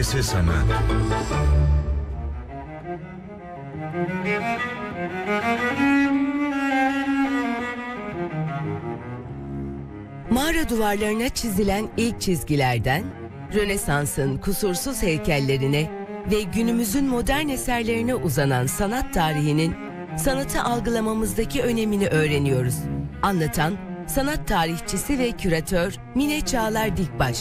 Sesi Sanat. Mağara duvarlarına çizilen ilk çizgilerden, Rönesans'ın kusursuz heykellerine ve günümüzün modern eserlerine uzanan sanat tarihinin sanatı algılamamızdaki önemini öğreniyoruz. Anlatan, sanat tarihçisi ve küratör Mine Çağlar Dikbaş.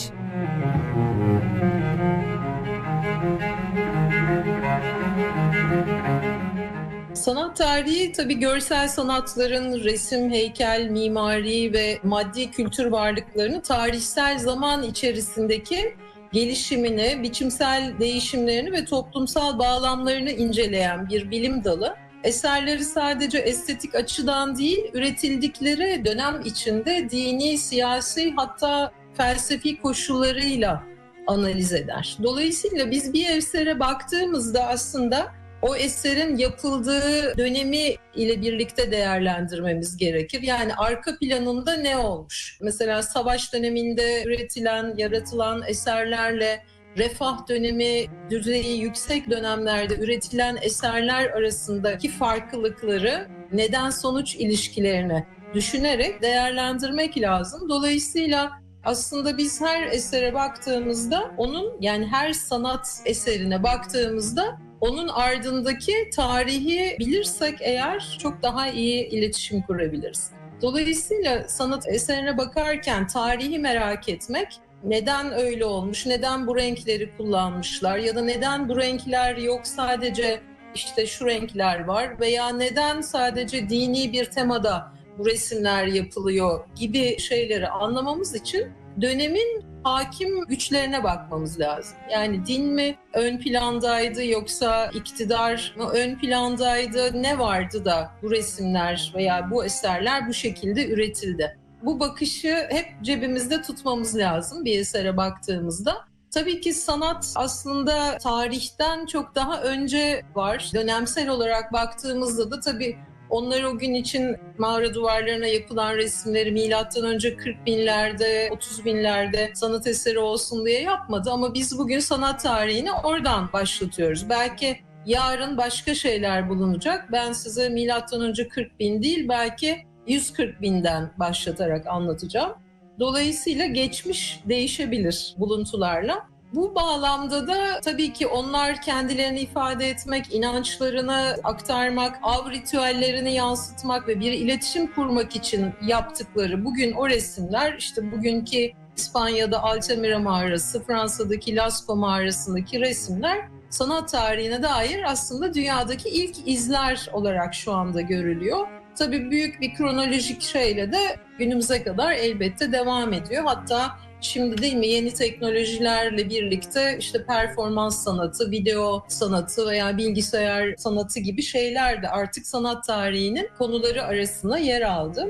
Sanat tarihi tabii görsel sanatların resim, heykel, mimari ve maddi kültür varlıklarını tarihsel zaman içerisindeki gelişimini, biçimsel değişimlerini ve toplumsal bağlamlarını inceleyen bir bilim dalı. Eserleri sadece estetik açıdan değil, üretildikleri dönem içinde dini, siyasi hatta felsefi koşullarıyla analiz eder. Dolayısıyla biz bir esere baktığımızda aslında o eserin yapıldığı dönemi ile birlikte değerlendirmemiz gerekir. Yani arka planında ne olmuş? Mesela savaş döneminde üretilen, yaratılan eserlerle refah dönemi düzeyi yüksek dönemlerde üretilen eserler arasındaki farklılıkları, neden-sonuç ilişkilerini düşünerek değerlendirmek lazım. Dolayısıyla aslında biz her esere baktığımızda yani her sanat eserine baktığımızda onun ardındaki tarihi bilirsek eğer çok daha iyi iletişim kurabiliriz. Dolayısıyla sanat eserine bakarken tarihi merak etmek, neden öyle olmuş, neden bu renkleri kullanmışlar ya da neden bu renkler yok sadece işte şu renkler var veya neden sadece dini bir temada bu resimler yapılıyor gibi şeyleri anlamamız için dönemin hakim güçlerine bakmamız lazım. Yani din mi ön plandaydı yoksa iktidar mı ön plandaydı, ne vardı da bu resimler veya bu eserler bu şekilde üretildi? Bu bakışı hep cebimizde tutmamız lazım bir esere baktığımızda. Tabii ki sanat aslında tarihten çok daha önce var. Dönemsel olarak baktığımızda da tabii onlar o gün için mağara duvarlarına yapılan resimleri milattan önce 40 binlerde, 30 binlerde sanat eseri olsun diye yapmadı. Ama biz bugün sanat tarihini oradan başlatıyoruz. Belki yarın başka şeyler bulunacak. Ben size milattan önce 40 bin değil, belki 140 binden başlatarak anlatacağım. Dolayısıyla geçmiş değişebilir buluntularla. Bu bağlamda da tabii ki onlar kendilerini ifade etmek, inançlarını aktarmak, av ritüellerini yansıtmak ve bir iletişim kurmak için yaptıkları bugün o resimler, işte bugünkü İspanya'da Altamira mağarası, Fransa'daki Lascaux mağarasındaki resimler sanat tarihine dair aslında dünyadaki ilk izler olarak şu anda görülüyor. Tabii büyük bir kronolojik şeyle de günümüze kadar elbette devam ediyor. Hatta şimdi değil mi yeni teknolojilerle birlikte işte performans sanatı, video sanatı veya bilgisayar sanatı gibi şeyler de artık sanat tarihinin konuları arasına yer aldı.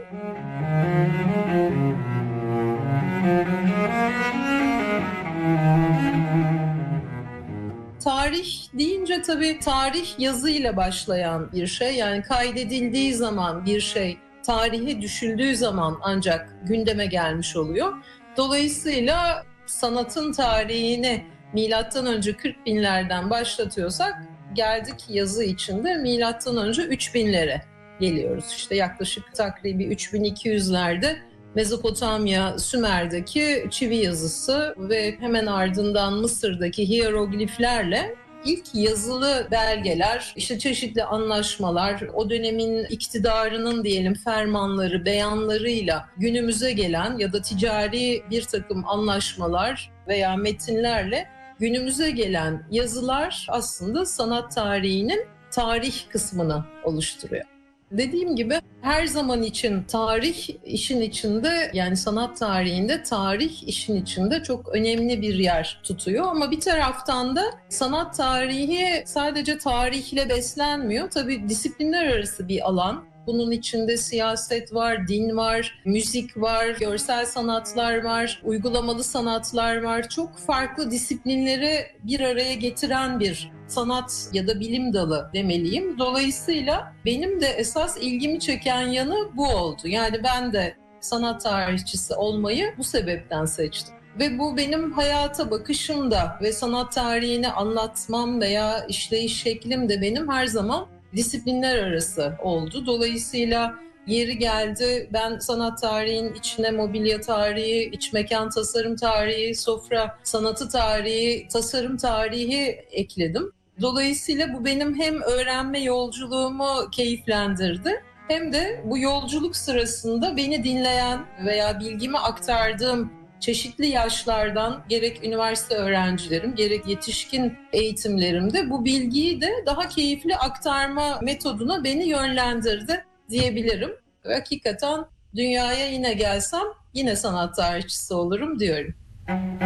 Tarih deyince tabii tarih yazıyla başlayan bir şey. Yani kaydedildiği zaman bir şey tarihe düşüldüğü zaman ancak gündeme gelmiş oluyor. Dolayısıyla sanatın tarihini milattan önce 40 binlerden başlatıyorsak geldik yazı içinde milattan önce 3000'lere geliyoruz. İşte yaklaşık takribi 3200'lerde Mezopotamya, Sümer'deki çivi yazısı ve hemen ardından Mısır'daki hiyerogliflerle ilk yazılı belgeler, işte çeşitli anlaşmalar, o dönemin iktidarının diyelim fermanları, beyanlarıyla günümüze gelen ya da ticari bir takım anlaşmalar veya metinlerle günümüze gelen yazılar aslında sanat tarihinin tarih kısmını oluşturuyor. Dediğim gibi her zaman için tarih işin içinde, yani sanat tarihinde tarih işin içinde çok önemli bir yer tutuyor. Ama bir taraftan da sanat tarihi sadece tarihle beslenmiyor. Tabii disiplinler arası bir alan. Bunun içinde siyaset var, din var, müzik var, görsel sanatlar var, uygulamalı sanatlar var. Çok farklı disiplinleri bir araya getiren bir sanat ya da bilim dalı demeliyim. Dolayısıyla benim de esas ilgimi çeken yanı bu oldu. Yani ben de sanat tarihçisi olmayı bu sebepten seçtim. Ve bu benim hayata bakışım da ve sanat tarihini anlatmam veya işleyiş şeklim de benim her zaman disiplinler arası oldu. Dolayısıyla yeri geldi ben sanat tarihinin içine mobilya tarihi, iç mekan tasarım tarihi, sofra sanatı tarihi, tasarım tarihi ekledim. Dolayısıyla bu benim hem öğrenme yolculuğumu keyiflendirdi hem de bu yolculuk sırasında beni dinleyen veya bilgimi aktardığım çeşitli yaşlardan gerek üniversite öğrencilerim gerek yetişkin eğitimlerimde bu bilgiyi de daha keyifli aktarma metoduna beni yönlendirdi diyebilirim. Hakikaten dünyaya yine gelsem yine sanat tarihçisi olurum diyorum.